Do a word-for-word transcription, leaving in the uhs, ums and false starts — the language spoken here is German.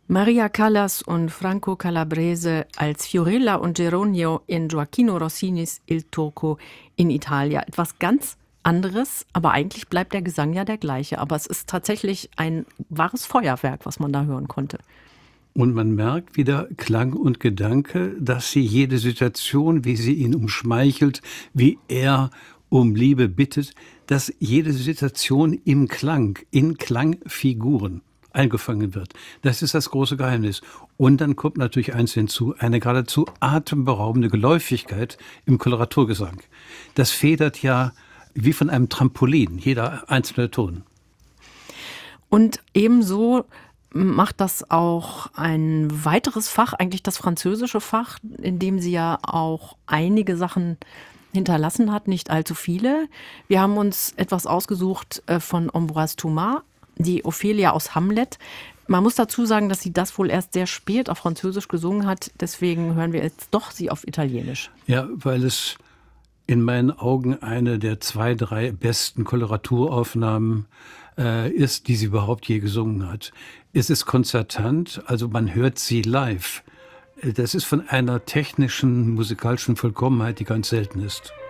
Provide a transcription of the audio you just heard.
Maria Callas und Franco Calabrese als Fiorella und Geronio in Gioacchino Rossinis Il Turco in Italia. Etwas ganz anderes, aber eigentlich bleibt der Gesang ja der gleiche. Aber es ist tatsächlich ein wahres Feuerwerk, was man da hören konnte. Und man merkt wieder Klang und Gedanke, dass sie jede Situation, wie sie ihn umschmeichelt, wie er um Liebe bittet, dass jede Situation im Klang, in Klangfiguren eingefangen wird. Das ist das große Geheimnis. Und dann kommt natürlich eins hinzu, eine geradezu atemberaubende Geläufigkeit im Koloraturgesang. Das federt ja wie von einem Trampolin, jeder einzelne Ton. Und ebenso macht das auch ein weiteres Fach, eigentlich das französische Fach, in dem sie ja auch einige Sachen hinterlassen hat, nicht allzu viele. Wir haben uns etwas ausgesucht von Ambroise Thomas, die Ophelia aus Hamlet. Man muss dazu sagen, dass sie das wohl erst sehr spät auf Französisch gesungen hat. Deswegen hören wir jetzt doch sie auf Italienisch. Ja, weil es in meinen Augen eine der zwei, drei besten Koloraturaufnahmen äh, ist, die sie überhaupt je gesungen hat. Es ist konzertant, also man hört sie live. Das ist von einer technischen, musikalischen Vollkommenheit, die ganz selten ist.